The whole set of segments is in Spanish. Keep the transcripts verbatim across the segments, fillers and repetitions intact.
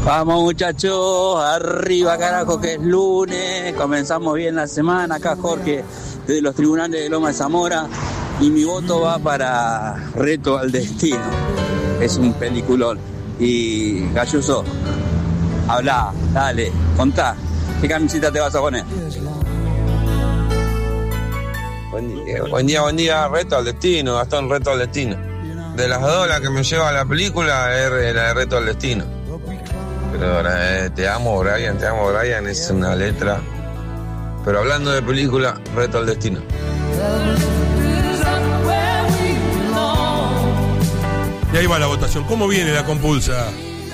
Vamos muchachos, arriba carajo que es lunes, comenzamos bien la semana, acá Jorge desde los tribunales de Loma de Zamora y mi voto va para Reto al Destino, es un peliculón. Y Galluso, habla, dale, contá, ¿qué camiseta te vas a poner? Buen día, buen día, buen día, Reto al Destino, Gastón, Reto al Destino. De las dos, la que me lleva a la película es la de Reto al Destino. Pero eh, te amo, Brian, te amo, Brian, es una letra. Pero hablando de película, Reto al Destino. Y ahí va la votación. ¿Cómo viene la compulsa?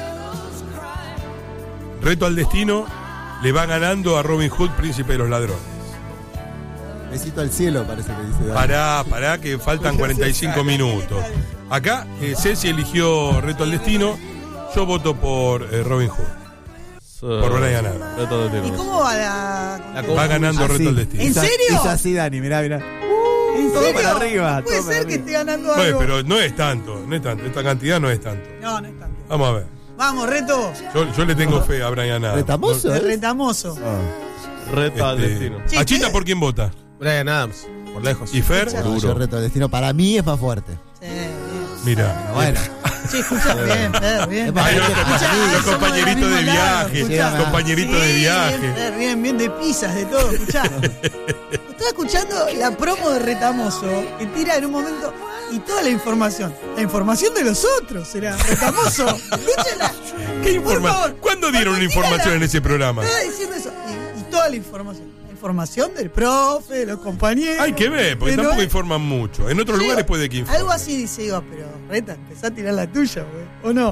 Reto al Destino le va ganando a Robin Hood, Príncipe de los Ladrones. Besito al cielo, parece que dice. Pará, pará, que faltan cuarenta y cinco minutos. Acá, eh, Ceci eligió Reto al Destino. Yo voto por eh, Robin Hood. So, por Brian Adams. ¿Y cómo va la...? la va ganando así, Reto al Destino. ¿En serio? Hizo así, Dani, mirá, mirá. Uh, ¿En todo serio? para arriba. Puede todo ser para que arriba. esté ganando Bueno, algo. pero no es tanto, no es tanto. Esta cantidad no es tanto. No, no es tanto. Vamos a ver. Vamos, Reto. Yo, yo le tengo fe a Brian Adams. ¿Retamoso? De ¿eh? Retamoso. Ah. Reto al Este, Destino. Sí, ¿Achita ¿qué? por quién vota? Brian Adams, por lejos. ¿Y Fer? No, yo Reto al Destino, para mí es más fuerte. Sí, bien. Mira. Bueno. Sí, escucha, bien, Fer, bien. Es para Ay, mí los, que compa- para mí. los compañeritos de viaje, escuchá. los compañeritos de Sí, viaje. Bien, Fer, bien, bien, de pizzas, de todo, escuchá. Estaba escuchando la promo de Retamoso, que tira en un momento, y toda la información. La información de los otros, era Retamoso. Escúchala. ¿Qué Por informa- favor. ¿Cuándo dieron una Cuando tira información la- en ese programa? Estaba diciendo eso. Y, y toda la información. La información del profe, de los compañeros. Hay que ver, porque de tampoco no- informan mucho. En otros Sí, lugares puede que informen. Algo así dice, digo, pero Reta, empezá a tirar la tuya, güey. ¿O no?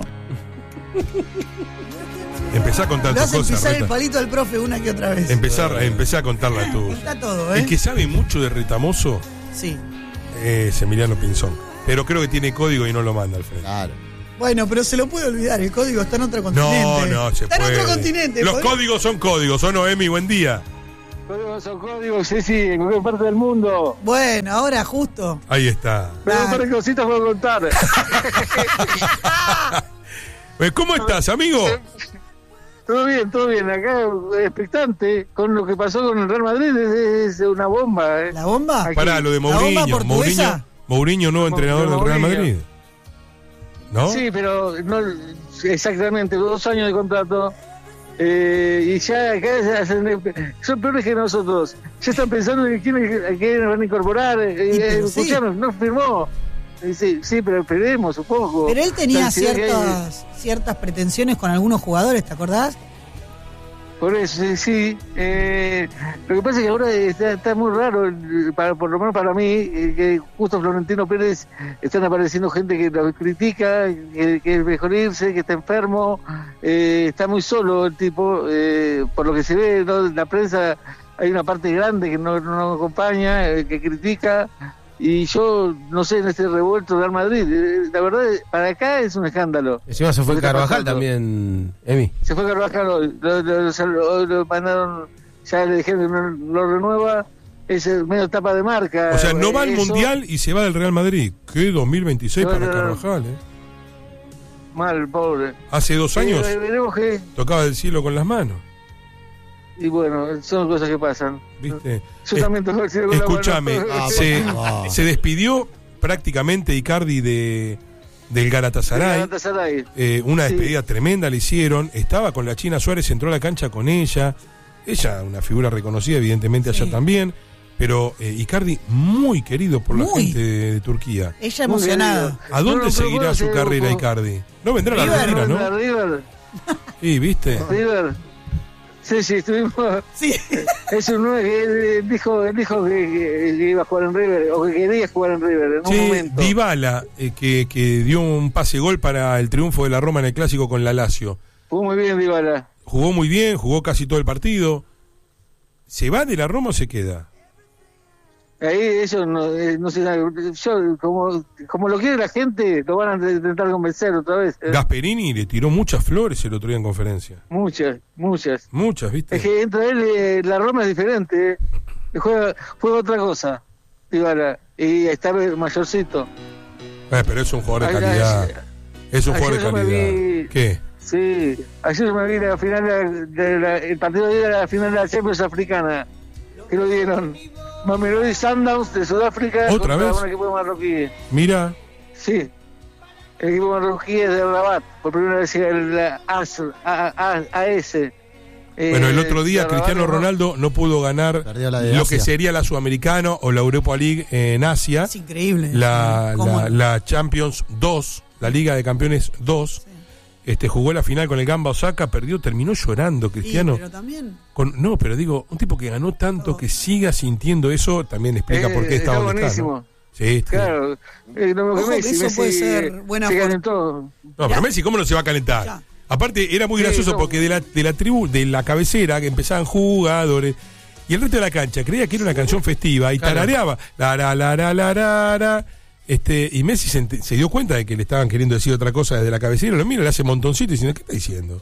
Empezá a contar Le tus vas a cosas, pisar el Reta. palito al profe una que otra vez. Empezar, empezá a contar la tuya. Está todo, ¿eh? El que sabe mucho de Retamoso Sí. es Emiliano Pinzón. Pero creo que tiene código y no lo manda al frente. Claro. Bueno, pero se lo puede olvidar. El código está en otro continente. No, no, se Está puede. en otro continente. Los ¿podría? códigos son códigos, ¿o no, Emi? Buen día. Códigos son códigos, sí, sí, en cualquier parte del mundo. Bueno, ahora justo. Ahí está. Pero Dale. un par de cositas puedo contar. Eh, ¿Cómo estás, amigo? Todo bien, todo bien. Acá expectante con lo que pasó con el Real Madrid. Es, es una bomba. ¿eh? ¿La bomba? Aquí. Pará, lo de ¿La bomba Mourinho. portuguesa? Mourinho, Mourinho, nuevo entrenador del Real Mourinho. Madrid. ¿No? Sí, pero no exactamente, dos años de contrato. Eh, y ya acá ya hacen- son peores que nosotros. Ya están pensando en quién, a quién van a incorporar. Eh, Y, pero eh, sí. escuchanos, no firmó. Eh, Sí, sí, pero esperemos un poco. Pero él tenía La ansiedad que hay- ciertas, ciertas pretensiones con algunos jugadores, ¿te acordás? Por eso, sí, sí. Eh, lo que pasa es que ahora está, está muy raro, eh, para, por lo menos para mí, eh, que justo Florentino Pérez están apareciendo gente que lo critica, que, que es mejor irse, que está enfermo, eh, está muy solo el tipo, eh, por lo que se ve, ¿no? En la prensa hay una parte grande que no, no nos acompaña, eh, que critica, y yo no sé, en este revuelto Real Madrid, eh, la verdad, para acá es un escándalo. Encima se fue Lo que está Carvajal pasando. también, Emi. Se fue Carvajal hoy, lo, lo- lo- lo mandaron, ya le dijeron que no lo renueva, es el medio tapa de marca. O sea, no va al Eso, Mundial y se va del Real Madrid. ¿Qué dos mil veintiséis No, para no, no. Carvajal, eh? Mal, pobre. Hace dos años Eh, veremos que, tocaba el cielo con las manos, y bueno, son cosas que pasan. ¿viste? Yo Es- también tengo que decir con la Escúchame, mano. se, Ah. se despidió prácticamente Icardi de, del Galatasaray. Galatasaray. Eh, una Sí. despedida tremenda le hicieron. Estaba con la China Suárez, entró a la cancha con ella. Ella, una figura reconocida, evidentemente allá Sí. también. Pero eh, Icardi, muy querido por la Muy. gente de, de Turquía. Ella Muy emocionada. querido. ¿A dónde No, no, pero seguirá bueno, su sí, carrera, ojo. Icardi? No vendrá a la River, Argentina, La ¿no? River, Sí, ¿viste? River. Sí, sí, estuvimos. Sí. Es un nueve que él dijo, él dijo que, que- que iba a jugar en River, o que quería jugar en River en un Sí, momento. Dybala, eh, que, que dio un pase gol para el triunfo de la Roma en el Clásico con la Lazio. Fue muy bien, Dybala. Jugó muy bien, jugó casi todo el partido. ¿Se va de la Roma o se queda? Ahí ellos no, eh, no sé, yo como, como lo quiere la gente, lo van a intentar convencer otra vez. eh. Gasperini le tiró muchas flores el otro día en conferencia. Muchas, muchas. Muchas, ¿viste? Es que entre él eh, la Roma es diferente, eh. juega, juega otra cosa, Dybala, y está mayorcito. Eh, pero es un jugador de Ay, calidad. ay, Es un Ayer jugador de yo me calidad. vi- ¿Qué? Sí, ayer me vi la final de, de la, el partido de la final de la Champions africana, que lo dieron Mamelodi Sundowns de Sudáfrica ¿Otra contra vez? un equipo marroquí. Mira, Sí, el equipo marroquí es de Rabat, por primera vez llega el A S. bueno, el otro día Cristiano Ronaldo no pudo ganar Perdió la de lo Asia. que sería la Sudamericana o la Europa League en Asia. Es increíble. La, ¿Cómo? la, la Champions dos, la Liga de Campeones dos. Sí. Este, jugó la final con el Gamba Osaka, perdió, terminó llorando Cristiano. Sí, pero también. Con, no, pero digo, un tipo que ganó tanto, Oh. que siga sintiendo eso, también explica Eh, por qué está está donde está, ¿no? buenísimo. Sí, está- Claro, eh, no, Ojo que Messi, eso Messi puede ser buena se for- calentó. No, pero Messi, ¿cómo no se va a calentar? Ya. Aparte, era muy Sí, gracioso no. porque de la, de la tribu, de la cabecera, que empezaban jugadores, y el resto de la cancha creía que era una canción festiva y Claro. tarareaba. La, la, la, la, la, la, la. Este, y Messi se, ent- se dio cuenta de que le estaban queriendo decir otra cosa desde la cabecera, lo mira, le hace montoncito y diciendo, ¿qué está diciendo?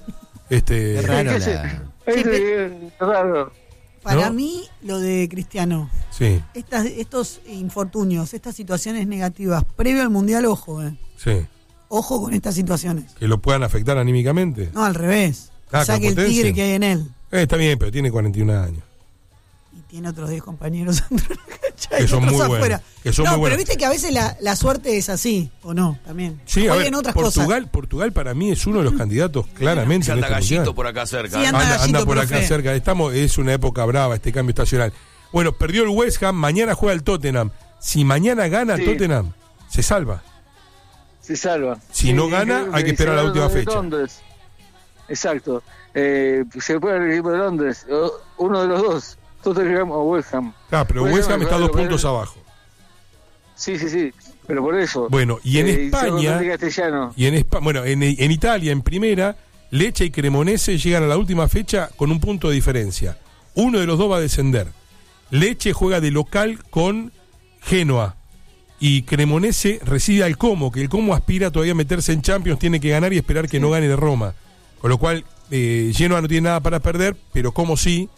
Este, Qué raro ¿Qué la- Es Sí, eh, raro. Para ¿No? mí, lo de Cristiano, sí, estas, estos infortunios, estas situaciones negativas, previo al Mundial, ojo, eh. sí. Ojo con estas situaciones. Que lo puedan afectar anímicamente. No, al revés. Ah, Saque que el potencien. tigre que hay en él. Eh, está bien, pero tiene cuarenta y un años. Y tiene otros diez compañeros dentro de la cancha Que y son otros muy buenos, afuera. que son no, muy buenos. pero viste que a veces la, la suerte es así, ¿o no? También. Sí, a ver, Jueguen otras Portugal, cosas. Portugal para mí es uno de los candidatos claramente Se en anda este gallito mundial. por acá cerca. Sí, ¿eh? anda Anda, gallito, anda por profe. acá cerca. Estamos, es una época brava este cambio estacional. Bueno, perdió el West Ham, mañana juega el Tottenham. Si mañana gana Sí. Tottenham, se salva. Se salva. Si no gana, hay que esperar a la última de fecha. Londres. Exacto. Eh, se puede el equipo de Londres. O- Uno de los dos. Tottenham o West Ham. Ah, pero Bueno, West Ham está dos bueno, puntos bueno. abajo. Sí, sí, sí. Pero por eso. Bueno, y en Eh, España, Sergio Castellano. y en Espa- bueno, en, en Italia, en primera, Lecce y Cremonese llegan a la última fecha con un punto de diferencia. Uno de los dos va a descender. Lecce juega de local con Genoa. Y Cremonese recibe al Como, que el Como aspira todavía a meterse en Champions, tiene que ganar y esperar que no gane de Roma. Con lo cual, eh, Genoa no tiene nada para perder, pero Como sí.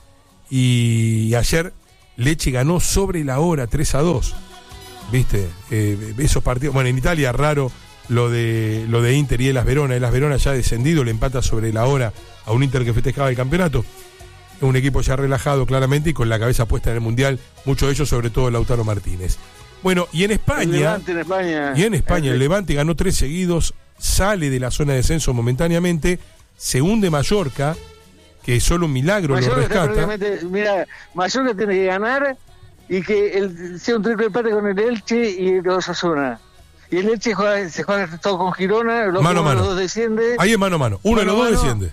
Y ayer Lecce ganó sobre la hora tres a dos. ¿Viste? Eh, esos partidos. Bueno, en Italia raro lo de lo de Inter y Elas Verona. Elas Verona ya descendido, le empata sobre la hora a un Inter que festejaba el campeonato. Es un equipo ya relajado claramente y con la cabeza puesta en el Mundial, muchos de ellos, sobre todo Lautaro Martínez. Bueno, y en El España, Levante en España. y en España Eh, el Levante ganó tres seguidos, sale de la zona de descenso momentáneamente, se hunde Mallorca, que solo un milagro lo Mallorca está rescata. prácticamente- Mira, Mallorca tiene que ganar y que el, sea un triple empate con el Elche y el Osasuna. Y el Elche juega, se juega todo con Girona, los, Mano a uno de mano. los dos desciende. Ahí es mano a mano, uno de los Mano a dos mano. desciende.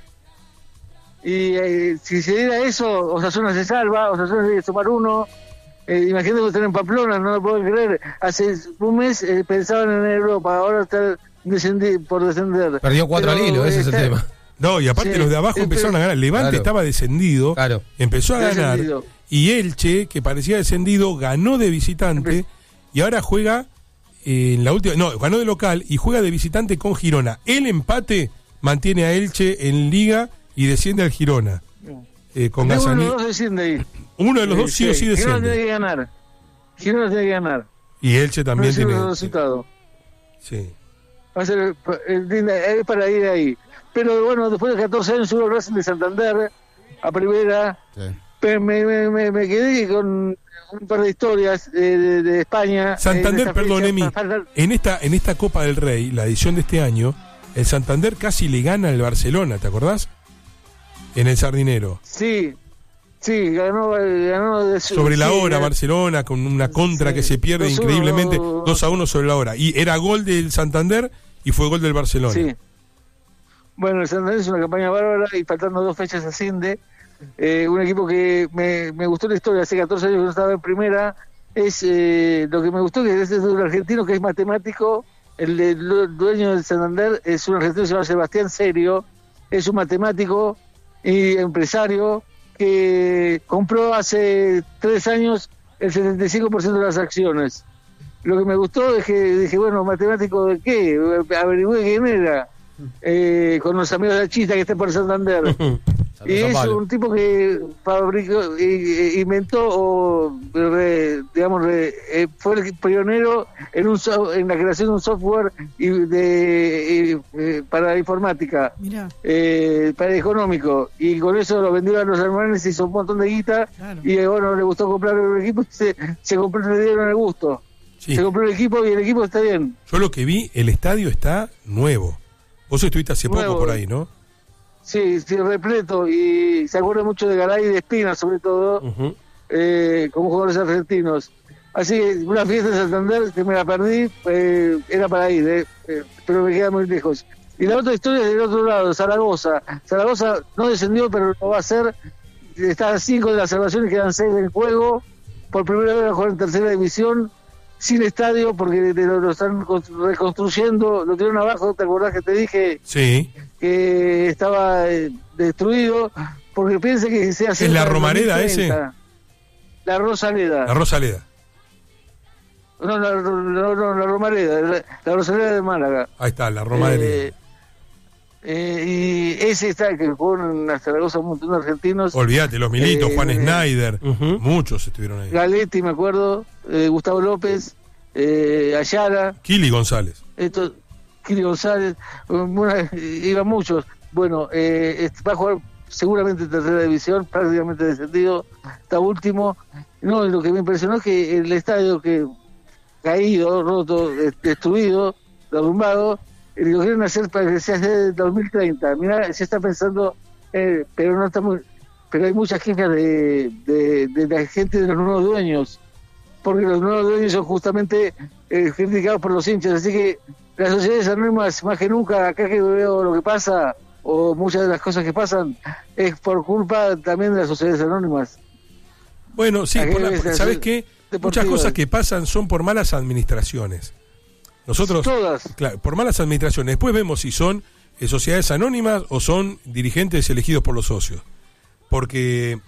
Y eh, si se diera eso, Osasuna se salva, Osasuna tiene que sumar uno. Eh, imagínate que están en Pamplona, no lo puedo creer. Hace un mes eh, pensaban en Europa, ahora están descendi- por descender. Perdió cuatro al Pero, hilo, ese eh, es el está- tema. No, y aparte Sí, los de abajo eh, empezaron pero- a ganar. Levante Claro. estaba descendido, Claro. empezó a ganar. Descendido. Y Elche, que parecía descendido, ganó de visitante y ahora juega eh, en la última. No, ganó de local y juega de visitante con Girona. El empate mantiene a Elche en Liga y desciende al Girona. Eh, con Uno de Gazzani. los dos desciende ahí. Uno de los dos Eh, sí o sí Girona tiene desciende. que ganar. Girona tiene que ganar. Y Elche también no es el tiene. resultado. Sí. Va a ser eh, es para ir ahí. Pero bueno, después de catorce años subo Racing de Santander a primera. Sí. Pero me, me, me, me quedé con un par de historias eh, de, de España. Santander, Eh, de esta perdón, fecha. Emi, Falta- en esta, en esta Copa del Rey, la edición de este año, el Santander casi le gana al Barcelona, ¿te acordás? En el Sardinero. Sí, sí, ganó, ganó de su- Sobre la sí, hora, eh, Barcelona, con una contra sí. que se pierde dos a uno, increíblemente, dos a uno sobre la hora. Y era gol del Santander y fue gol del Barcelona. Sí. Bueno, el Santander es una campaña bárbara y faltando dos fechas asciende. Eh, un equipo que me, me gustó la historia, hace catorce años que no estaba en primera. Es eh, lo que me gustó, que es de un argentino que es matemático. El, de- el dueño del Santander es un argentino que se llama Sebastián Serio. Es un matemático y empresario que compró hace tres años el setenta y cinco por ciento de las acciones. Lo que me gustó es que dije, bueno, matemático de qué, averigüé quién era, eh, con los amigos de Chista que está por Santander. Santo Y San es Pablo. un tipo que fabricó, i- inventó, o re- digamos, re- eh, fue el pionero en un so- en la creación de un software y de, y, eh, para informática, Mirá, eh, para económico, y con eso lo vendió a los hermanos, hizo un montón de guita, claro. y eh, bueno, le gustó comprar el equipo, y se, se compró, le dieron el gusto. Sí. Se compró el equipo y el equipo está bien. Yo lo que vi, el estadio está nuevo. Vos estuviste hace Nuevo. poco por ahí, ¿no? Sí, sí, repleto, y se acuerda mucho de Garay y de Espina, sobre todo, Ujú. eh, como jugadores argentinos. Así que una fiesta de Santander que me la perdí, eh, era para ir, eh, eh, pero me queda muy lejos. Y la otra historia es del otro lado, Zaragoza. Zaragoza no descendió, pero lo va a hacer. Está a cinco de las salvaciones, quedan seis en juego. Por primera vez va a jugar en tercera división, sin estadio, porque lo, lo están reconstruyendo. Lo tiraron abajo, ¿te acordás que te dije Sí. que estaba eh, destruido? Porque piensa que se hace... ¿Es la Romareda ese? La Rosaleda. La Rosaleda. No, la, no, no, la Romareda, la, la Rosaleda de Málaga. Ahí está, la Roma de Eh, eh, y ese está que jugó en la Zaragoza un montón de argentinos. Olvídate, los Militos, eh, Juan eh, Snyder, Ujú. muchos estuvieron ahí. Galetti, me acuerdo, eh, Gustavo López, eh, Ayala, Kili González. esto, Kiri González, una, iban muchos. Bueno, eh, va a jugar seguramente en tercera división, prácticamente descendido, está último. No, lo que me impresionó es que el estadio que caído, roto, eh, destruido, derrumbado, eh, lo quieren hacer para que sea de dos mil treinta. Mirá, se está pensando, eh, pero no está muy, pero hay muchas quejas de, de, de la gente de los nuevos dueños, porque los nuevos dueños son justamente eh, criticados por los hinchas, así que las sociedades anónimas, más que nunca, acá que veo lo que pasa, o muchas de las cosas que pasan, es por culpa también de las sociedades anónimas. Bueno, sí, Aquí por la- debe ser ¿sabes qué? Muchas deportivo. cosas que pasan son por malas administraciones. Nosotros, Todas. claro, por malas administraciones. Después vemos si son eh, sociedades anónimas o son dirigentes elegidos por los socios. Porque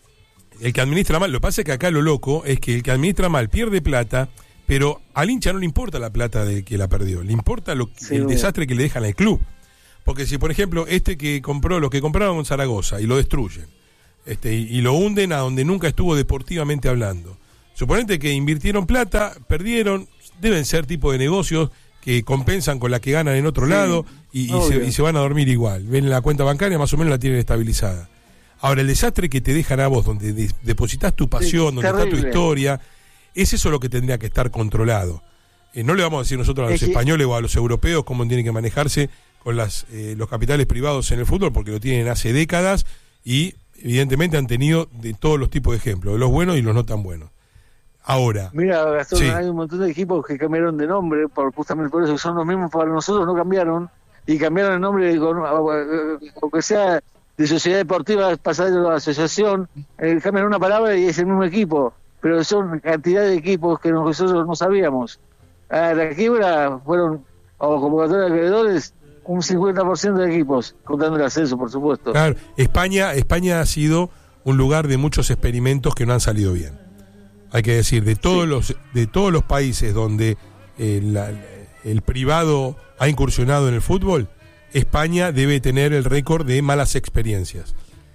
el que administra mal, lo que pasa es que acá lo loco es que el que administra mal pierde plata, pero al hincha no le importa la plata de que la perdió, le importa lo, que- Sí, el obvio. desastre que le dejan al club. Porque si, por ejemplo, este que compró, los que compraron en Zaragoza y lo destruyen, este, y, y lo hunden a donde nunca estuvo deportivamente hablando. Suponete que invirtieron plata, perdieron, deben ser tipo de negocios que compensan con la que ganan en otro Sí, lado y, y, obvio. se, y se van a dormir igual. Ven la cuenta bancaria, más o menos la tienen estabilizada. Ahora, el desastre que te dejan a vos, donde de- depositas tu pasión, Sí, donde está tu terrible. historia, es eso lo que tendría que estar controlado. Eh, no le vamos a decir nosotros a los Es que- españoles o a los europeos cómo tienen que manejarse con las eh, los capitales privados en el fútbol, porque lo tienen hace décadas y evidentemente han tenido de todos los tipos de ejemplos, de los buenos y los no tan buenos. Ahora, Mira, Gastón, Sí. hay un montón de equipos que cambiaron de nombre, por justamente por eso, que son los mismos para nosotros, no cambiaron, y cambiaron el nombre, con- aunque sea de sociedad deportiva, pasar de la asociación, eh, cambian una palabra y es el mismo equipo, pero son cantidad de equipos que nosotros no sabíamos. A la quiebra fueron, o convocatoria de acreedores, un cincuenta por ciento de equipos, contando el ascenso, por supuesto. claro, España, España ha sido un lugar de muchos experimentos que no han salido bien. Hay que decir, de todos los de todos los países donde eh, la- el privado ha incursionado en el fútbol, España debe tener el récord de malas experiencias.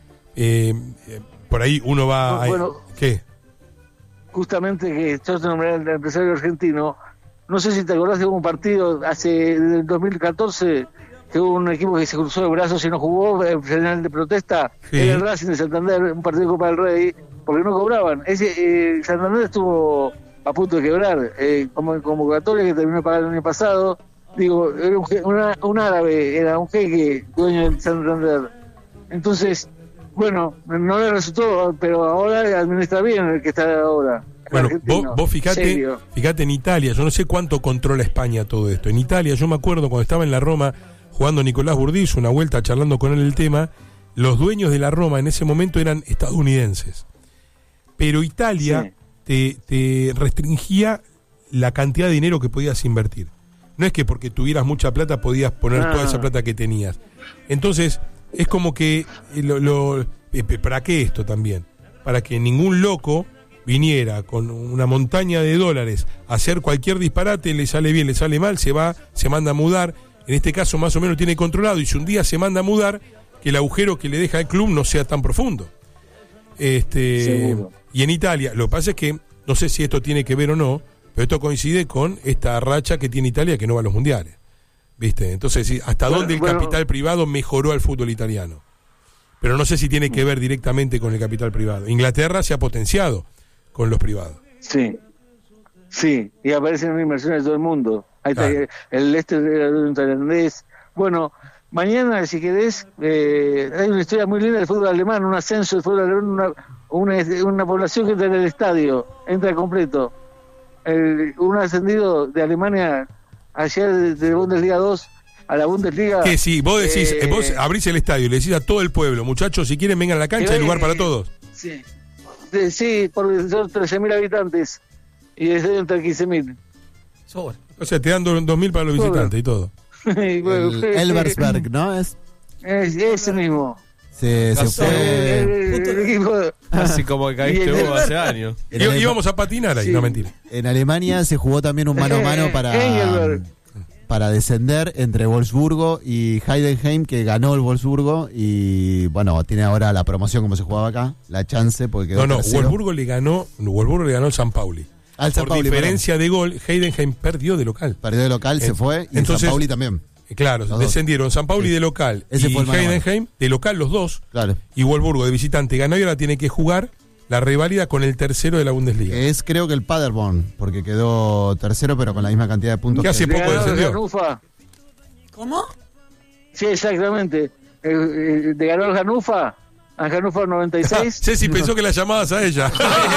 Eh, eh, por ahí uno va a... Bueno. ¿Qué? Justamente que yo te nombré al empresario argentino, no sé si te acordás de un partido hace en el dos mil catorce que hubo un equipo que se cruzó de brazos y no jugó en final de protesta, Sí. era el Racing de Santander, un partido de Copa del Rey, porque no cobraban. Ese eh, Santander estuvo a punto de quebrar, eh, como en convocatoria que terminó de pagar el año pasado. Digo, era un, je- una- un árabe, era un jeque dueño del Santander. Entonces, bueno, no le resultó, pero ahora administra bien el que está ahora. el Bueno, vos, argentino. vos fijate, Serio. fijate en Italia, yo no sé cuánto controla España todo esto. En Italia, yo me acuerdo cuando estaba en la Roma jugando Nicolás Burdizo, una vuelta charlando con él el tema, los dueños de la Roma en ese momento eran estadounidenses. Pero Italia te, te restringía la cantidad de dinero que podías invertir. No es que porque tuvieras mucha plata podías poner Ah. toda esa plata que tenías. Entonces, es como que, eh, lo, lo- eh, ¿para qué esto también? Para que ningún loco viniera con una montaña de dólares a hacer cualquier disparate, le sale bien, le sale mal, se va, se manda a mudar. En este caso más o menos tiene controlado, y si un día se manda a mudar, que el agujero que le deja el club no sea tan profundo. Este, Seguro. y en Italia, lo que pasa es que, no sé si esto tiene que ver o no, pero esto coincide con esta racha que tiene Italia que no va a los mundiales. ¿Viste? Entonces, sí, ¿hasta Bueno, dónde el bueno. capital privado mejoró al fútbol italiano? Pero no sé si tiene que ver directamente con el capital privado. Inglaterra se ha potenciado con los privados. Sí, sí, y aparecen inversiones de todo el mundo. Ahí está, Claro. el este era un tailandés. Bueno, mañana, si querés, eh, hay una historia muy linda del fútbol alemán, un ascenso del fútbol alemán, una, una, una población que entra en el estadio, entra completo. El, un ascendido de Alemania ayer de, de Bundesliga dos a la Bundesliga. Que si vos decís, eh, vos abrís el estadio y le decís a todo el pueblo, muchachos, si quieren vengan a la cancha, eh, hay lugar para todos. Sí, de- sí, porque son trece mil habitantes y el estadio entra quince mil. Sobra. O sea, te dan dos mil para los Bueno. visitantes y todo. El Elversberg, ¿no? Es, Es, ese mismo. se, se Casó. fue. El, el equipo. Así como que caíste Y el- vos hace años. En, Y, Alema- íbamos a patinar ahí, Sí. no mentira. en Alemania se jugó también un mano a mano para, Engelberg. para descender entre Wolfsburgo y Heidenheim, que ganó el Wolfsburgo y bueno, tiene ahora la promoción como se jugaba acá, la chance porque quedó No, no, tercero. Wolfsburgo le ganó, Wolfsburgo le ganó al San Pauli. Al San Por Pauli, diferencia de gol, Heidenheim perdió de local. perdió de local, se En- fue y entonces- San Pauli también. Eh, Claro, Los dos. descendieron San Pauli Sí. de local Ese y fue el mano a mano. Heidenheim de local los dos, Claro. y Wolfsburgo de visitante ganó y ahora tiene que jugar la reválida con el tercero de la Bundesliga. Es creo que el Paderborn, porque quedó tercero pero con la misma cantidad de puntos. ¿Qué hace que- poco Le ganó descendió? el Hannover. ¿Cómo? Sí, exactamente. Eh, eh, Le ganó el Hannover, al Hannover noventa y seis. Ceci pensó que la llamabas a ella.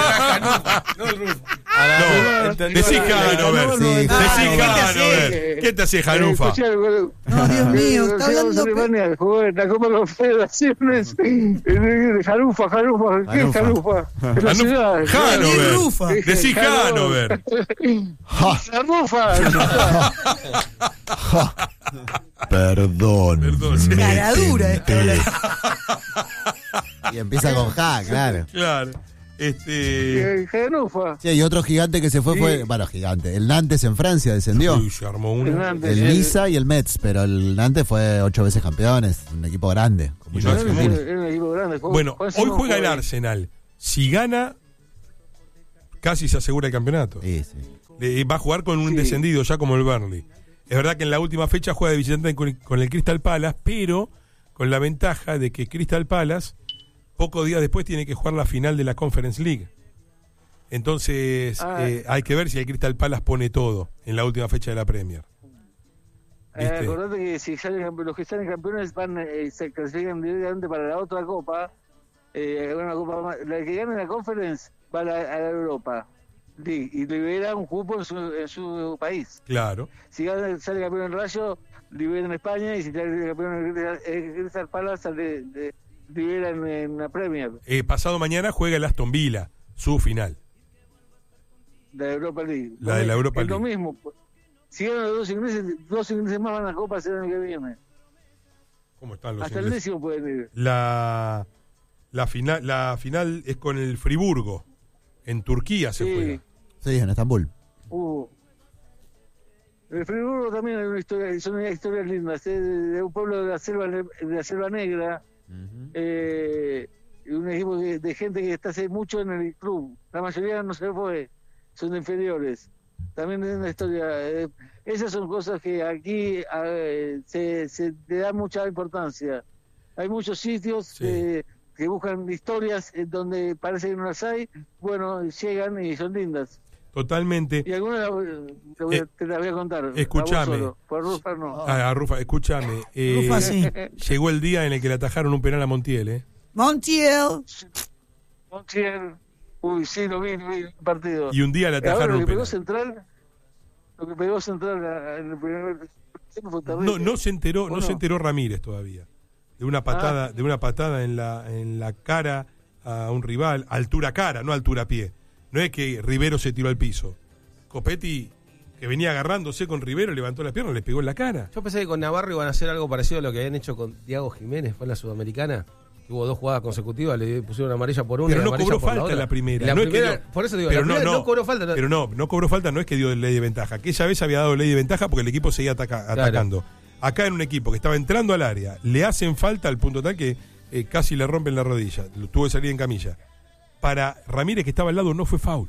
No, entendí. decí Le ganó Hanover. el Sí, noventa y seis. Decí ¿qué te Hanover. hace? ¿Qué te hace Eh, Hanufa? escuchá, el- No, Dios mío, Eh, está hablando. Alemania, jugó en la Copa Confederaciones. Hannover, Hannover, ¿qué es Hannover. Hannover? Es la ciudad. Hanover. Rufa. Decí Hanover. Ja, Hannover. perdón. Perdón, sí. me Caradura tenté. esto. Y empieza con ja, claro. Claro. Este. Eh, Hannover. Sí, y otro gigante que se fue fue, Sí. bueno, gigante. El Nantes en Francia descendió. Uy, se armó una. Hernández. El El- Niza y el Metz, pero el Nantes fue ocho veces campeones, un equipo grande. Con Y muchos no, argentinos. Era un equipo grande. Jugó- Bueno, jugó hoy encima, juega el jugó- Arsenal. Si gana, casi se asegura el campeonato. Sí, sí. Le- va a jugar con un Sí. descendido ya como el Burnley. Es verdad que en la última fecha juega de visitante con, con el Crystal Palace, pero con la ventaja de que Crystal Palace pocos días después tiene que jugar la final de la Conference League. Entonces Ah. eh, hay que ver si el Crystal Palace pone todo en la última fecha de la Premier. Eh, ¿Viste? acordate que si salen campe- los que salen campeones van eh, se clasifican directamente para la otra copa. Eh, una copa más- la que gane la Conference va a la, a la Europa League y libera un cupo en su, en su país. Claro. Si gana, sale campeón en Rayo, libera en España, y si sale campeón en Crystal- eh, Crystal Palace, sale, de- libera en, en la Premier, Eh, pasado mañana juega el Aston Villa, su final. la Europa League. La de la Europa es lo League. mismo. Si ganan los dos ingleses, dos ingleses más van a Copa el año que viene. ¿Cómo están los Hasta el ingleses? décimo pueden ir. La, la, final, la final es con el Friburgo. En Turquía se Sí. juega. Sí, en Estambul. Uh. El Friburgo también hay una historia, son historias lindas, ¿eh? de, de un pueblo de la selva, ne- de la selva negra, eh, y un equipo de, de gente que está hace mucho en el club. La mayoría no se fue, son de inferiores. También es una historia. eh, esas son cosas que aquí eh, se, se le da mucha importancia. Hay muchos sitios Sí. eh, que buscan historias en donde parece que no las hay. Bueno, llegan y son lindas. Totalmente. Y algunas la voy- te, voy a- Eh, te las voy a contar. escuchame. A vos solo, por Rufa no. Ah, Rufa, escúchame. eh, Rufa, sí. Llegó el día en el que le atajaron un penal a Montiel, ¿eh? Montiel. Montiel, uy, sí, lo vi, lo vi en el partido. Y un día le Ahora atajaron lo un que pegó penal. Central, lo que pegó Central a- en el primer tiempo fue terrible. No, no se enteró, no ¿O se no? enteró Ramírez todavía. De una patada, Ah. de una patada en la, en la cara a un rival, altura cara, no altura pie. No es que Rivero se tiró al piso. Copetti, que venía agarrándose con Rivero, levantó las piernas, le pegó en la cara. Yo pensé que con Navarro iban a hacer algo parecido a lo que habían hecho con Diego Jiménez, fue en la Sudamericana. Que hubo dos jugadas consecutivas, le pusieron amarilla por una Pero y no amarilla cobró por falta la otra. la primera. La No es que primera- dio- por eso digo, pero la no, primera no, no cobró falta. no. Pero no, no cobró falta, no es que dio ley de ventaja. Aquella vez había dado ley de ventaja porque el equipo seguía ataca- Claro. atacando. acá en un equipo que estaba entrando al área, le hacen falta al punto tal que eh, casi le rompen la rodilla, tuvo que salir en camilla. Para Ramírez, que estaba al lado, no fue foul.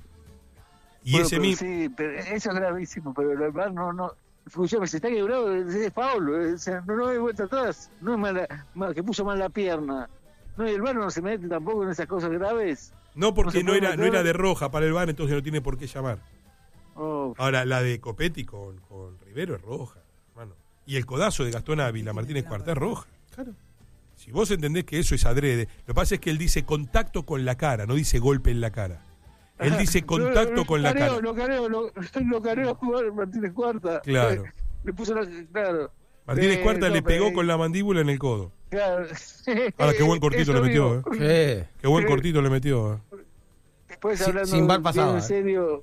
Y Bueno, ese pero mismo... sí, pero eso es gravísimo, pero el V A R no, no, escúchame, se está quebrado, es foul, o sea, no, no hay vuelta atrás, no es mala, mal, que puso mal la pierna. No, y el V A R no se mete tampoco en esas cosas graves. No, porque no no, se puede era, no meter. era de roja para el V A R, entonces no tiene por qué llamar. Oh, Ahora, la de Copetti con, con Rivero es roja, hermano. Y el codazo de Gastón Ávila Martínez Cuarta es roja. Claro. Si vos entendés que eso es adrede, lo que pasa es que él dice contacto con la cara, no dice golpe en la cara. Él dice contacto lo, con la careo, cara. Lo careo, lo, lo careo a jugar Martínez Cuarta. Claro. Le puso la, claro. Martínez Eh, Cuarta no, le pegó eh, con la mandíbula en el codo. Claro. Ahora, qué buen cortito Eso le metió, digo. ¿eh? Sí. Qué buen cortito le metió, ¿eh? Después Sin- hablando sin bar bien pasaba, en eh. serio,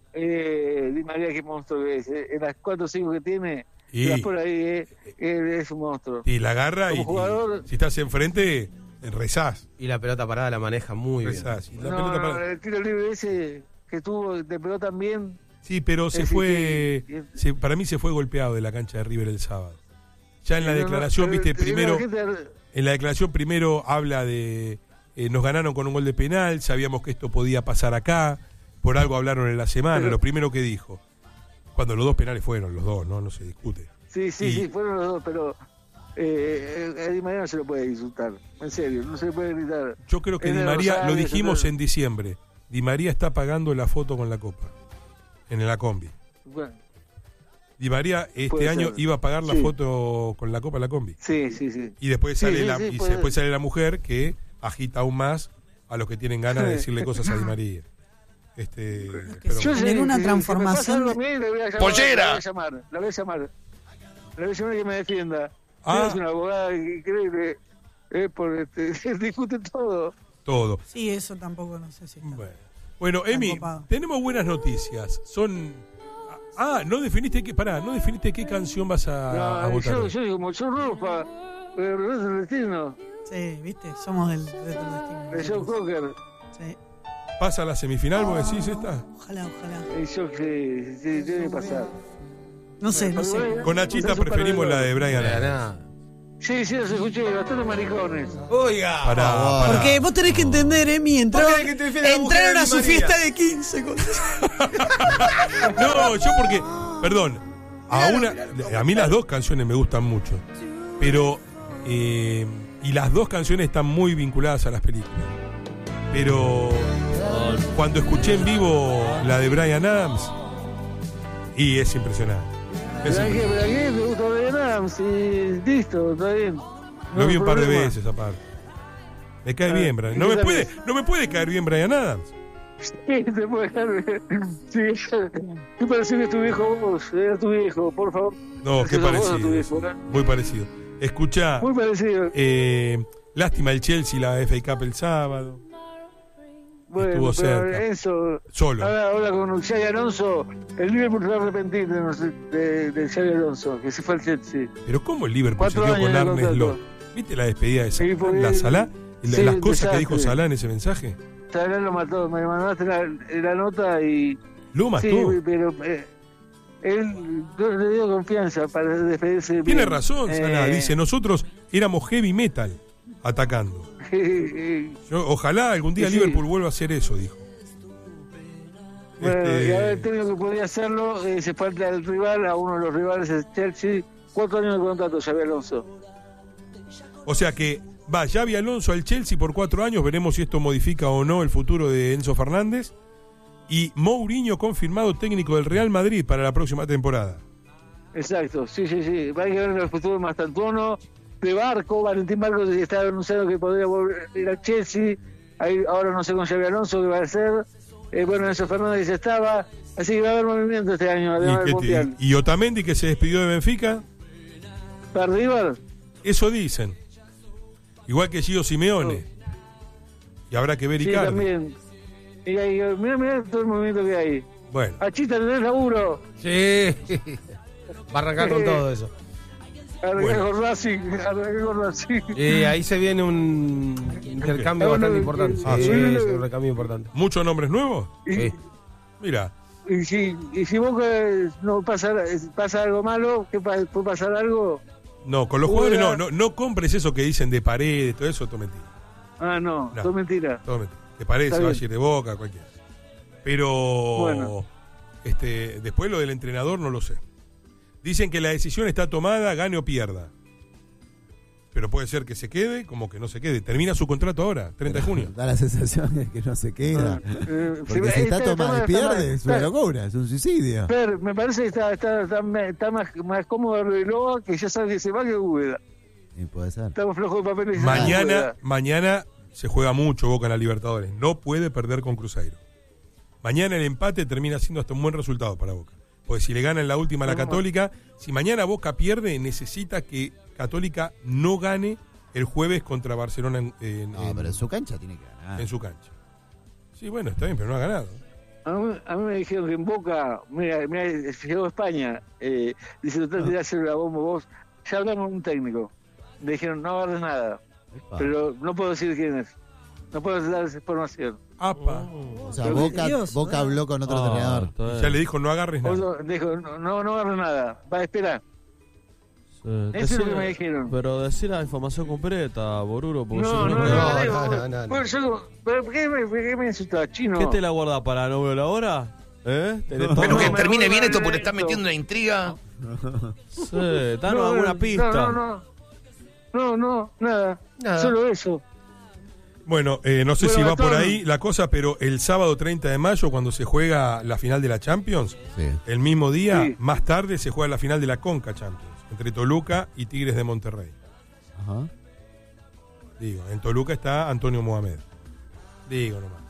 eh, Di María qué monstruo que es. eh. En las cuatro o cinco que tiene, Y- las por ahí, eh, eh, es un monstruo. Y la agarra y, Como jugador- y si estás enfrente, rezás. Y la pelota parada la maneja muy bien. rezás. Y la No, pelota no, para- el tiro libre ese que tuvo, te pegó también. Sí, pero se Es fue, decir, se- para mí se fue golpeado de la cancha de River el sábado. Ya en la No, no, declaración, pero- viste, pero primero, la gente- en la declaración primero habla de, eh, nos ganaron con un gol de penal, sabíamos que esto podía pasar acá, por algo hablaron en la semana, Pero- lo primero que dijo, cuando los dos penales fueron, los dos, no, no se discute. Sí, sí, Y- sí, fueron los dos, pero eh, a Di María no se lo puede insultar. En serio, no se le puede gritar. Yo creo que Es Di de María, Rosario, lo dijimos eso- en diciembre, Di María está pagando la foto con la copa, en la combi. Bueno, Di María este Puede año ser. iba a pagar la Sí. foto con la copa en la combi. sí, sí, sí. Y después Sí, sale sí, la sí, y puede- después sale la mujer que agita aún más a los que tienen ganas de decirle cosas a Di María. Este, pero Yo bueno. sé. Tener una si- si transformación me pasa algo de- a mí, le voy a llamar, ¡Pollera! La voy a llamar, la voy a llamar. La voy a llamar que me defienda. Ah. Es una abogada increíble. Eh, por, este, discute todo. todo. Sí, eso tampoco no sé si está. Bueno, bueno Tan Emi, copado. tenemos buenas noticias. Son ah, no definiste qué, pará, no definiste qué canción vas a, a No, votar. yo, hoy. yo digo, como yo ropa, pero Regreso al Destino, Sí, viste, somos del Retro Destino. de Joe Cocker. Sí. ¿Pasa a la semifinal, vos decís esta? Ojalá, ojalá. Y yo que sí, debe pasar. No sé, no sé. Con Nachita Pues es un preferimos la de Brian Para Adams. nada. Sí, sí, los escuché, bastante maricones. Oiga. Pará, pará. Porque vos tenés que entender, Emi, entraron, ¿Vos querés que te defienda la mujer entraron de a Di su María? fiesta de quince. Con... No, yo porque, perdón, a una, a mí las dos canciones me gustan mucho, pero eh, y las dos canciones están muy vinculadas a las películas. Pero cuando escuché en vivo la de Brian Adams, y es impresionante. Es Pero aquí, impresionante. pero aquí me gusta Brian Adams y listo, está bien. Lo vi un par de problema. veces aparte. Me cae Ah, bien, Brian. ¿y No qué me tal puede, es? no me puede caer bien Brian Adams. Sí, te puede caer bien. Sí, tú pareces que es tu viejo vos, era tu viejo, por favor. No, qué Ese sos vos a tu parecido. viejo, ¿no? Muy parecido. Escucha, Muy parecido. eh, lástima el Chelsea, la F A Cup el sábado. Bueno, estuvo pero cerca. Enzo, Solo. ahora, ahora con Xabi Alonso, el Liverpool se va a arrepentir de, no sé, de, de Xabi Alonso, que se fue al Chelsea. Pero ¿cómo el Liverpool Cuatro se quedó años con de Arnes contrato. Lop? ¿Viste la despedida de Sí, Salah? porque- ¿La Salah? La- sí, las un cosas que desastre. dijo Salah en ese mensaje. Salah lo mató, me mandaste la, la nota y... Lo mató. Sí, pero eh, él yo le dio confianza para despedirse bien. Tiene razón, Salah. Eh, Dice, nosotros éramos heavy metal atacando. Yo, ojalá algún día Sí. Liverpool vuelva a hacer eso, dijo. Bueno, Este, y ahora el técnico que podía hacerlo eh, se falta al rival, a uno de los rivales es Chelsea. Cuatro años de contrato, Xabi Alonso. O sea que va Xabi Alonso al Chelsea por cuatro años, veremos si esto modifica o no el futuro de Enzo Fernández. Y Mourinho confirmado técnico del Real Madrid para la próxima temporada. Exacto, sí, sí, sí. Va a que ver en el futuro de Mastantuono, de Barco, Valentín Barco está anunciando que podría volver a ir a Chelsea. Ahí, ahora no sé con Xabi Alonso qué va a hacer. Eh, bueno, Enzo Fernández ya estaba. Así que va a haber movimiento este año, además Y, del que- Mundial. y Otamendi que se despidió de Benfica, ¿Para River? eso dicen. Igual que Gio Simeone. Y habrá que ver Sí, Icardi. también. Y ahí, mira, mira todo el movimiento que hay. Bueno, Achita, tenés laburo. Sí. Va a arrancar con todo eso. Arrancar Bueno. con Racing, arrancar con Racing. Y ahí se viene un intercambio Ah, bueno, bastante que- importante. ah, Sí, sí. es un recambio importante. ¿muchos nombres nuevos? Sí. Mira, y si, y si Boca no pasa, pasa algo malo, ¿qué pa- puede pasar algo? No, con los Hola. jugadores no, no, no compres eso que dicen de Paredes, todo eso, todo mentira. Ah, no, No. todo mentira. Todo mentira. Que Paredes Está se va a bien. ir de Boca, cualquiera. Pero Bueno. este, después lo del entrenador no lo sé. Dicen que la decisión está tomada, gane o pierda. Pero puede ser que se quede, como que no se quede. Termina su contrato ahora, treinta de junio. Da la sensación de que no se queda. Eh, Porque se- si está está- tomado y está- pierde, está- es una está- locura, es un suicidio. Fer, me parece que está, está, está, está más, más cómodo Arbeloa, que ya sabe que se va, que Úbeda. Y puede ser. Estamos flojos de papeles. Mañana, mañana se juega mucho Boca en la Libertadores. No puede perder con Cruzeiro. Mañana el empate termina siendo hasta un buen resultado para Boca. Porque si le gana en la última a la Ajá. Católica, si mañana Boca pierde, necesita que Católica no gane el jueves contra Barcelona en, en- No, en- pero en su cancha tiene que ganar. en su cancha. Sí, bueno, está bien, pero no ha ganado. A mí, a mí me dijeron que en Boca, mira, mira llegó a España, eh, dice, no te tirás la bomba vos. Ya hablamos con un técnico. Le dijeron, no agarres nada. Epa. Pero no puedo decir quién es. No puedo dar esa información. Apa. O sea, Pero Boca, Dios, Boca ¿eh? habló con otro Ah, entrenador. está bien. Ya le dijo, no agarres nada. Otro dijo, no, no, no agarres nada. Va a esperar. Sí, Eso es lo que decir- me dijeron. Pero decir la información completa, Boruro, porque si No, no, no, no, no, no, no, no, no. Bueno, yo, ¿pero ¿por qué me, por qué me insultás, chino? ¿Qué te la guarda para no ver la hora? ¿Eh? ¿Tenés No, todo? Pero que me termine acuerdo bien esto de porque está esto. metiendo una intriga. Sí, danos No, alguna no, pista. No, no, no, no, nada, Nada. solo eso. Bueno, eh, no sé Bueno, si va por Gastón. ahí la cosa, pero el sábado treinta de mayo, cuando se juega la final de la Champions, Sí. el mismo día, Sí. más tarde, se juega la final de la Conca Champions, entre Toluca y Tigres de Monterrey. Ajá. Digo, en Toluca está Antonio Mohamed. Digo nomás.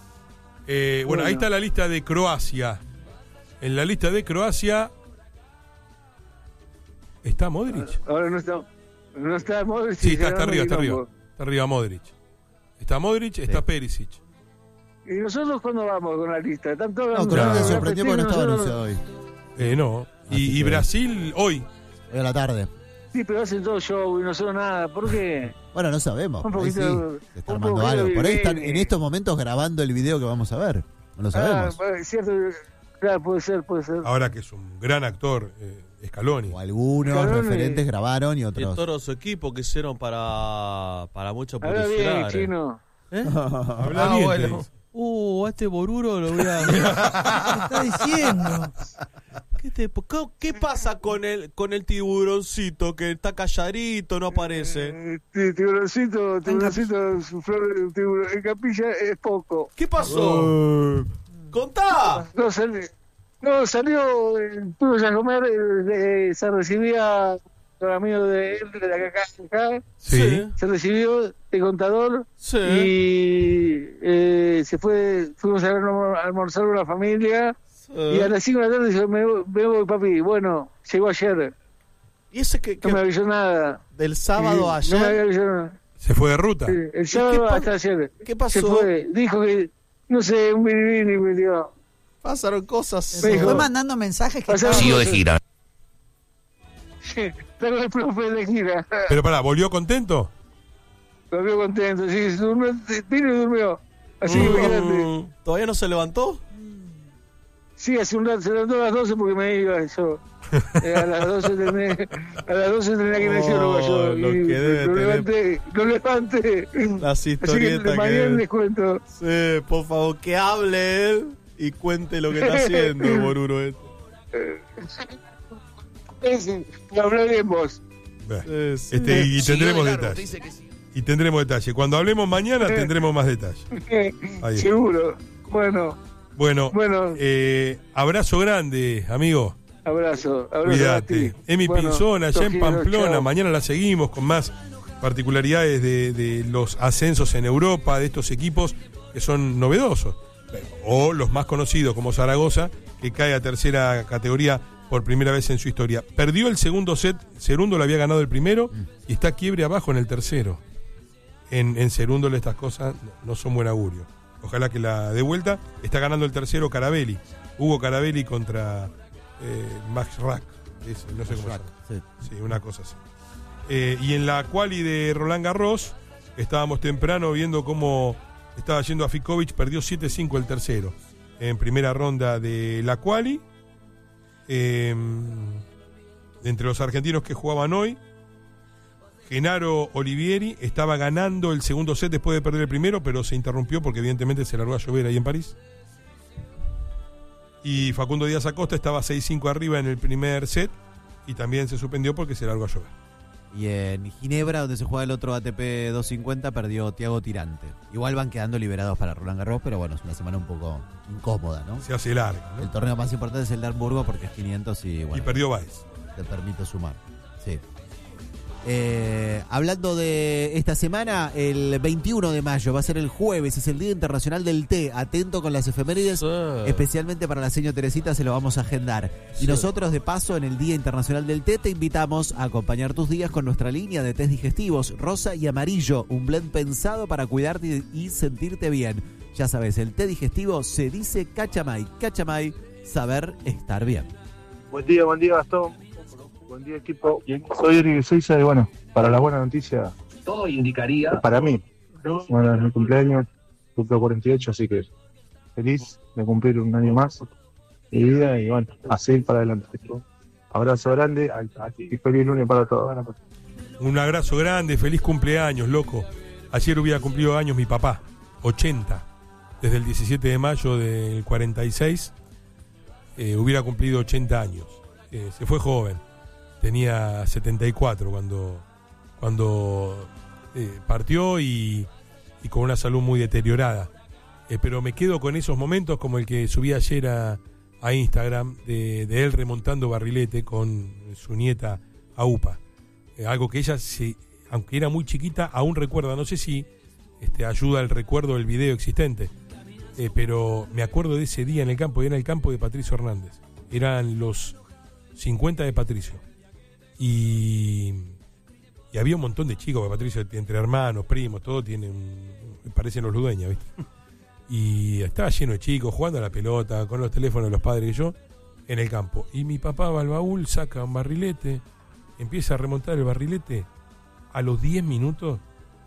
Eh, bueno, Bueno. ahí está la lista de Croacia. En la lista de Croacia está Modric. Ahora no está, no está Modric. Sí, y está, está Gerardo arriba, está Quilombo. arriba. Está arriba Modric. Está Modric, está Sí. Perisic. ¿Y nosotros cuándo vamos con la lista? ¿Están todos No, hablando Croacia de se la sorprendió porque no estaba Argentina, anunciado hoy. Eh, no. Así Y, y que- Brasil hoy. Hoy a la tarde. Sí, pero hacen todo show y nosotros nada. ¿Por qué? Bueno, no sabemos. Un Por ahí sí. poquito- Se está un armando poquito algo. Por ahí están viene. en estos momentos grabando el video que vamos a ver. No lo Ah, sabemos. bueno, es cierto. Claro, puede ser, puede ser. Ahora que es un gran actor, eh, Scaloni. O algunos Scaloni. referentes grabaron y Y otros. todo su equipo que hicieron para, para mucha Habla bien, publicidad. chino. ¿Eh? Habla Ah, bien, bueno. te dice. Uh, a este Boruro lo voy a... ¿Qué está diciendo? ¿Qué, te- qué- qué pasa con el con el tiburoncito que está calladito, no aparece? Eh, ti- Tiburoncito, tiburoncito, su flor de tiburón. En capilla es poco. ¿Qué pasó? ¡Contá! No, salió, no, salió, eh, tuvo que comer, eh, eh, se recibía con amigos de él, de acá, acá, Sí. se recibió de contador Sí. y eh, se fue, fuimos a almor- a almorzar con la familia Sí. y a las cinco de la tarde dijo, me, voy- me voy papi, bueno, llegó ayer, ¿Y ese que, que no me avisó nada. del sábado a Sí, No me ayer? avisó nada. Se fue de ruta. Sí, el qué sábado pa- hasta ayer. qué pasó? Se fue, dijo que, no sé, un biribini me dio. Pasaron cosas. Me Se dijo- fue mandando mensajes que Pasaron- estaban- Siguió de gira. Está con el profe de gira. Pero pará, ¿volvió contento? Lo veo contento, sí, se durmió, vino y durmió. Así que imagínate. Mm, ¿Todavía no se levantó? Sí, hace un rato, se levantó a las doce porque me iba yo. Eh, a las doce tenía, a las doce tenía que ir al cielo yo. Oh, lo Y que debe lo tener. levanté, lo levanté. Las Así que historietas que... mañana debe- les cuento. Sí, por favor, que hable él y cuente lo que está haciendo el Boruro este. Ese, lo hablaremos. Bueno, Sí, sí. este, y Siguió tendremos de largo, te detalles. dice que sí. Y tendremos detalles. Cuando hablemos mañana tendremos más detalles. Ahí. Seguro. Bueno, Bueno, Bueno. eh, abrazo grande, amigo. abrazo. abrazo a Cuídate. ti. Emi Bueno, Pinzón, allá en Tojiro, Pamplona. chao. Mañana la seguimos con más particularidades de, de los ascensos en Europa, de estos equipos que son novedosos. O los más conocidos, como Zaragoza, que cae a tercera categoría por primera vez en su historia. Perdió el segundo set, Segundo lo había ganado el primero y está quiebre abajo en el tercero. En, en Segundo estas cosas no son buen augurio. Ojalá que la dé vuelta. Está ganando el tercero Carabelli. Hugo Carabelli contra eh, Max Rack. Es- no sé cómo se llama. Sí. Sí, una cosa así. Eh, y en la quali de Roland Garros, estábamos temprano viendo cómo estaba yendo a Fikovic, perdió siete cinco el tercero. en primera ronda de la quali. Eh, entre los argentinos que jugaban hoy, Genaro Olivieri estaba ganando el segundo set después de perder el primero, pero se interrumpió porque evidentemente se largó a llover ahí en París. Y Facundo Díaz Acosta estaba seis cinco arriba en el primer set y también se suspendió porque se largó a llover. Y en Ginebra, donde se juega el otro A T P doscientos cincuenta, perdió Thiago Tirante. Igual van quedando liberados para Roland Garros, pero bueno, es una semana un poco incómoda, ¿no? Se hace larga, ¿no? El torneo más importante es el de Hamburgo porque es quinientos y bueno. Y perdió Báez. Te permite sumar, sí. Eh, hablando de esta semana, el veintiuno de mayo va a ser el jueves, es el Día Internacional del Té. Atento con las efemérides, sí. Especialmente para la señora Teresita se lo vamos a agendar. Sí. Y nosotros, de paso, en el Día Internacional del Té, te invitamos a acompañar tus días con nuestra línea de tés digestivos, rosa y amarillo, un blend pensado para cuidarte y sentirte bien. Ya sabes, el té digestivo se dice Cachamay. Cachamay, saber estar bien. Buen día, buen día, Gastón. Buen día, equipo. Soy Eric Seiza y bueno, para la buena noticia, todo indicaría para mí. Bueno, es mi cumpleaños, cumplo cuarenta y ocho, así que feliz de cumplir un año más de vida y bueno, a seguir para adelante. Abrazo grande y feliz lunes para todos. Un abrazo grande, feliz cumpleaños, loco. Ayer hubiera cumplido años mi papá, ochenta, desde el diecisiete de mayo del cuarenta y seis, eh, hubiera cumplido ochenta años. Eh, se fue joven. Tenía setenta y cuatro cuando, cuando eh, partió y, y con una salud muy deteriorada. Eh, pero me quedo con esos momentos como el que subí ayer a, a Instagram de, de él remontando barrilete con su nieta Aupa. Eh, algo que ella, se, aunque era muy chiquita, aún recuerda. No sé si este, ayuda el recuerdo del video existente, eh, pero me acuerdo de ese día en el campo. Era el campo de Patricio Hernández. Eran los cincuenta de Patricio. Y, y había un montón de chicos, porque Patricio, entre hermanos, primos, todo tiene un, parecen los Ludueñas, ¿viste? Y estaba lleno de chicos jugando a la pelota, con los teléfonos de los padres y yo, en el campo. Y mi papá va al baúl, saca un barrilete, empieza a remontar el barrilete. A los diez minutos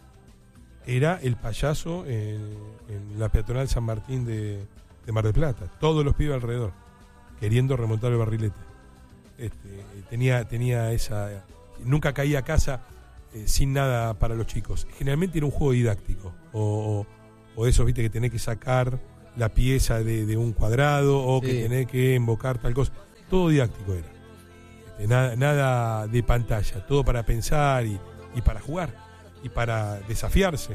era el payaso en, en la peatonal San Martín de, de Mar del Plata. Todos los pibes alrededor, queriendo remontar el barrilete. Este, tenía, tenía esa... Nunca caía a casa eh, sin nada para los chicos. Generalmente era un juego didáctico. O, o, o esos, viste, que tenés que sacar la pieza de, de un cuadrado, o sí, que tenés que invocar tal cosa. Todo didáctico era. Este, nada, nada de pantalla. Todo para pensar y, y para jugar. Y para desafiarse.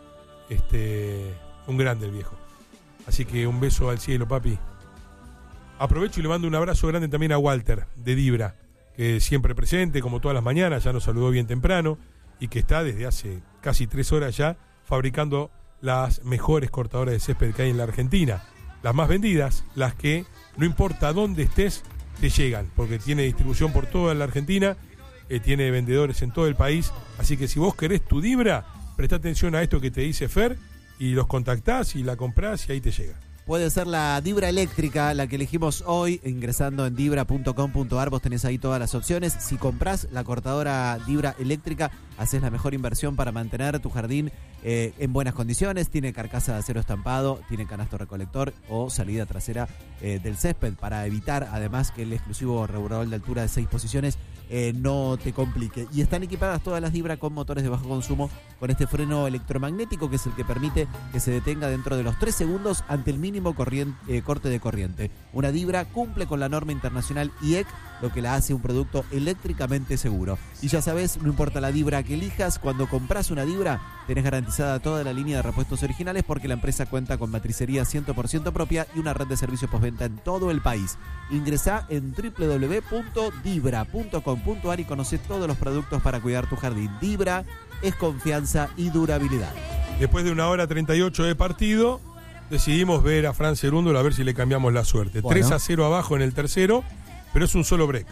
Este, un grande el viejo. Así que un beso al cielo, papi. Aprovecho y le mando un abrazo grande también a Walter, de Dibra, que siempre presente, como todas las mañanas, ya nos saludó bien temprano, y que está desde hace casi tres horas ya fabricando las mejores cortadoras de césped que hay en la Argentina. Las más vendidas, las que, no importa dónde estés, te llegan, porque tiene distribución por toda la Argentina, eh, tiene vendedores en todo el país, así que si vos querés tu Dibra, presta atención a esto que te dice Fer, y los contactás y la comprás y ahí te llega. Puede ser la Dibra eléctrica, la que elegimos hoy, ingresando en dibra punto com punto ar. Vos tenés ahí todas las opciones. Si comprás la cortadora Dibra eléctrica, haces la mejor inversión para mantener tu jardín eh, en buenas condiciones. Tiene carcasa de acero estampado, tiene canasto recolector o salida trasera eh, del césped, para evitar además que el exclusivo regulador de altura de seis posiciones eh, no te complique. Y están equipadas todas las Dibra con motores de bajo consumo, con este freno electromagnético que es el que permite que se detenga dentro de los tres segundos ante el mínimo corriente, eh, corte de corriente. Una Dibra cumple con la norma internacional I E C, lo que la hace un producto eléctricamente seguro. Y ya sabes, no importa la Dibra que elijas, cuando compras una Dibra tenés garantizada toda la línea de repuestos originales, porque la empresa cuenta con matricería cien por ciento propia y una red de servicio postventa en todo el país. Ingresá en doble u doble u doble u punto dibra punto com punto ar y conocé todos los productos para cuidar tu jardín. Dibra es confianza y durabilidad. Después de una hora treinta y ocho de partido, decidimos ver a Fran Cerúndolo a ver si le cambiamos la suerte. Bueno. tres a cero abajo en el tercero, pero es un solo break.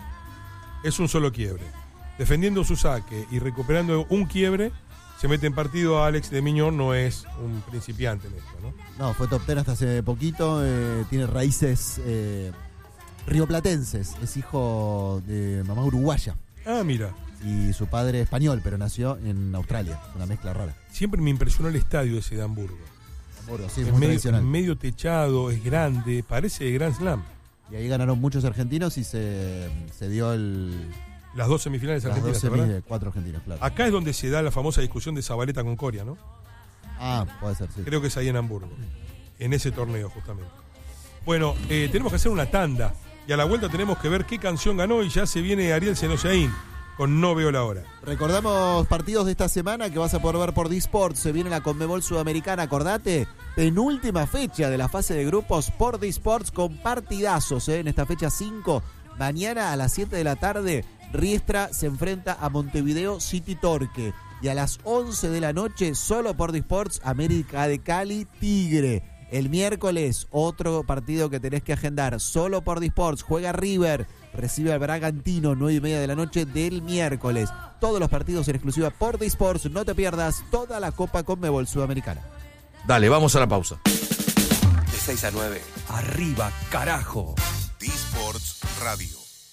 Es un solo quiebre. Defendiendo su saque y recuperando un quiebre, se mete en partido a Alex de Miñón. No es un principiante en esto, ¿no? No, fue top ten hasta hace poquito. Eh, tiene raíces eh, rioplatenses. Es hijo de mamá uruguaya. Ah, mira. Y su padre español, pero nació en Australia. Una mezcla rara. Siempre me impresionó el estadio ese de Hamburgo. Hamburgo, sí, es muy medio, tradicional. medio techado, es grande, parece de Grand Slam. Y ahí ganaron muchos argentinos y se, se dio el... Las dos semifinales las argentinas, dos ¿verdad? semis de cuatro argentinos, claro. Acá es donde se da la famosa discusión de Zabaleta con Coria, ¿no? Ah, puede ser, sí. Creo que es ahí en Hamburgo, en ese torneo justamente. Bueno, eh, tenemos que hacer una tanda y a la vuelta tenemos que ver qué canción ganó y ya se viene Ariel Senosaín con No Veo la Hora. Recordamos partidos de esta semana que vas a poder ver por D-Sports. Se viene la Conmebol Sudamericana, acordate. Penúltima fecha de la fase de grupos por D-Sports con partidazos, ¿eh? En esta fecha cinco. Mañana a las siete de la tarde, Riestra se enfrenta a Montevideo City Torque. Y a las once de la noche, solo por D-Sports, América de Cali Tigre. El miércoles, otro partido que tenés que agendar, solo por D-Sports, juega River, recibe al Bragantino, nueve y media de la noche del miércoles. Todos los partidos en exclusiva por D-Sports, no te pierdas toda la Copa Conmebol Sudamericana. Dale, vamos a la pausa. De seis a nueve, arriba, carajo. D-Sports Radio.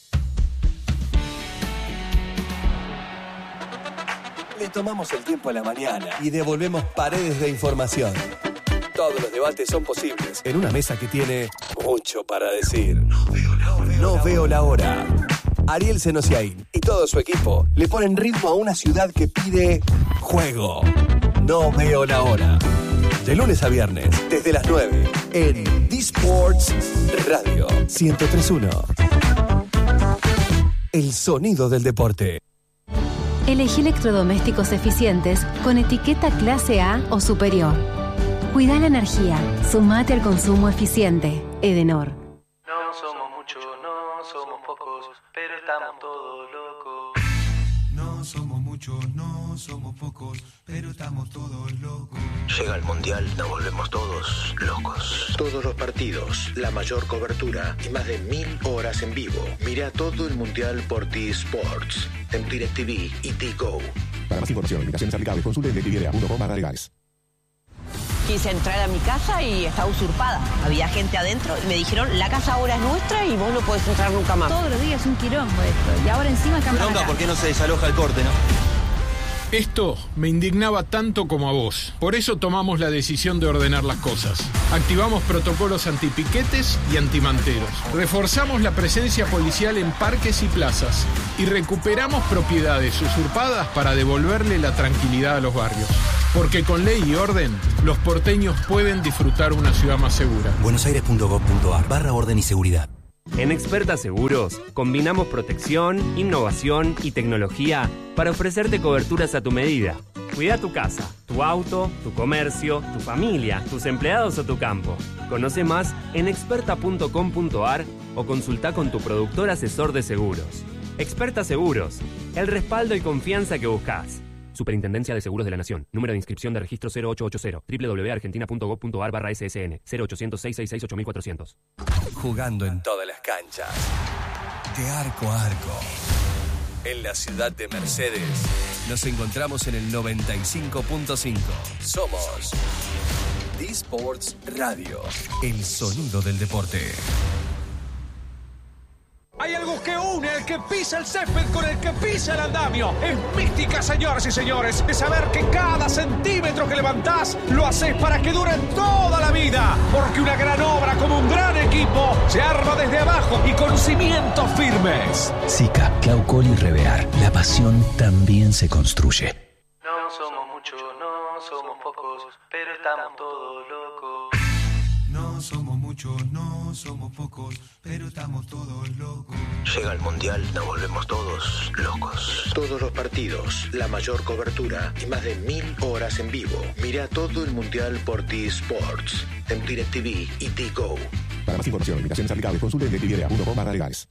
Le tomamos el tiempo a la mañana y devolvemos paredes de información. Todos los debates son posibles en una mesa que tiene mucho para decir. No veo la hora. No veo la hora. Ariel Senosaín y todo su equipo le ponen ritmo a una ciudad que pide juego. No veo la hora. De lunes a viernes, desde las nueve, en D-Sports Radio ciento tres punto uno. El sonido del deporte. Elegí electrodomésticos eficientes con etiqueta clase A o superior. Cuida la energía. Sumate al consumo eficiente. Edenor. No somos muchos, no somos pocos, pero estamos todos locos. No somos muchos, no somos pocos, pero estamos todos locos. Llega el Mundial, nos volvemos todos locos. Todos los partidos, la mayor cobertura y más de mil horas en vivo. Mira todo el Mundial por T-Sports, en DirecTV y T-Go. Para más información, limitaciones aplicables, consulte en directv punto com barra legales. Quise entrar a mi casa y estaba usurpada. Había gente adentro y me dijeron, la casa ahora es nuestra y vos no podés entrar nunca más. Todos los días es un quilombo esto. Y ahora encima cambian acá. ¿Por qué no se desaloja el corte, no? Esto me indignaba tanto como a vos. Por eso tomamos la decisión de ordenar las cosas. Activamos protocolos antipiquetes y antimanteros. Reforzamos la presencia policial en parques y plazas. Y recuperamos propiedades usurpadas para devolverle la tranquilidad a los barrios. Porque con ley y orden, los porteños pueden disfrutar una ciudad más segura. buenosaires punto gov punto ar barra orden y seguridad. En Experta Seguros, combinamos protección, innovación y tecnología para ofrecerte coberturas a tu medida. Cuida tu casa, tu auto, tu comercio, tu familia, tus empleados o tu campo. Conoce más en experta punto com punto ar o consulta con tu productor asesor de seguros. Experta Seguros, el respaldo y confianza que buscas. Superintendencia de Seguros de la Nación. Número de inscripción de registro cero ocho ocho cero. doble u doble u doble u punto argentina punto gov punto ar barra ese ese ene. cero ochocientos, seiscientos sesenta y seis, ocho mil cuatrocientos. Jugando en todas las canchas. De arco a arco. En la ciudad de Mercedes. Nos encontramos en el noventa y cinco punto cinco. Somos D-Sports Radio. El sonido del deporte. Hay algo que une el que pisa el césped con el que pisa el andamio. Es mística, señoras y señores, de saber que cada centímetro que levantás lo haces para que dure toda la vida. Porque una gran obra como un gran equipo se arma desde abajo y con cimientos firmes. Sica, Claucol y Revear. La pasión también se construye. No somos muchos, no somos pocos, pero estamos todos locos. No somos muchos, no somos pocos, pero estamos todos locos. Llega el Mundial, nos volvemos todos locos. Todos los partidos, la mayor cobertura y más de mil horas en vivo. Mira todo el Mundial por T-Sports, en DirecTV y T-Go. Para más información, limitaciones aplicables, consulte en directv punto com barra legales.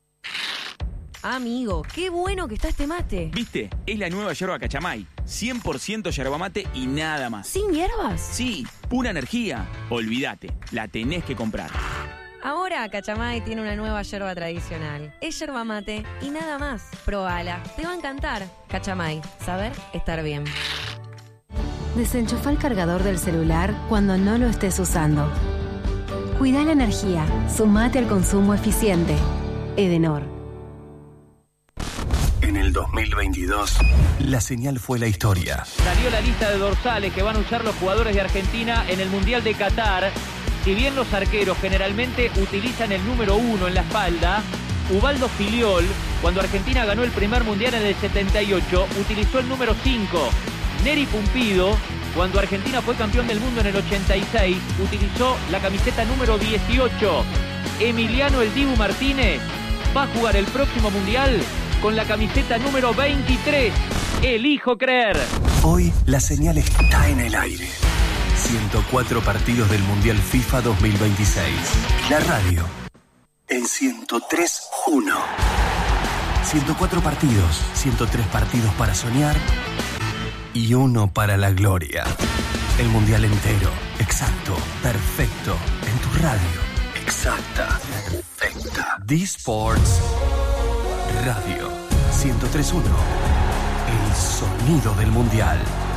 Amigo, qué bueno que está este mate. ¿Viste? Es la nueva yerba Cachamay. cien por ciento yerba mate y nada más. ¿Sin hierbas? Sí, pura energía. Olvídate, la tenés que comprar. Ahora Cachamay tiene una nueva yerba tradicional. Es yerba mate y nada más. Probala, te va a encantar. Cachamay, saber estar bien. Desenchufa el cargador del celular cuando no lo estés usando. Cuida la energía. Sumate al consumo eficiente. Edenor. En el el dos mil veintidós, la señal fue la historia. Salió la lista de dorsales que van a usar los jugadores de Argentina en el Mundial de Qatar. Si bien los arqueros generalmente utilizan el número uno en la espalda, Ubaldo Filiol, cuando Argentina ganó el primer Mundial en el setenta y ocho, utilizó el número cinco. Neri Pumpido, cuando Argentina fue campeón del mundo en el ochenta y seis, utilizó la camiseta número dieciocho. Emiliano El Dibu Martínez va a jugar el próximo Mundial con la camiseta número veintitrés. Elijo creer. Hoy la señal está en el aire. ciento cuatro partidos del Mundial FIFA dos mil veintiséis. La radio en ciento tres punto uno. ciento cuatro partidos, ciento tres partidos para soñar y uno para la gloria. El Mundial entero, exacto, perfecto, en tu radio. Exacta, perfecta. D-Sports Radio ciento tres punto uno. El sonido del Mundial.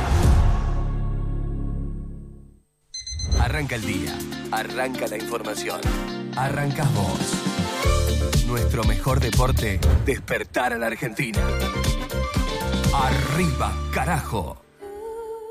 Arranca el día, arranca la información, arrancas vos. Nuestro mejor deporte, despertar a la Argentina. Arriba, carajo.